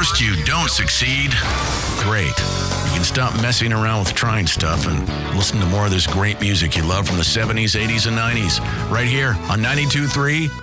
first you don't succeed, great. You can stop messing around with trying stuff and listen to more of this great music you love from the 70s, 80s, and 90s right here on 92.3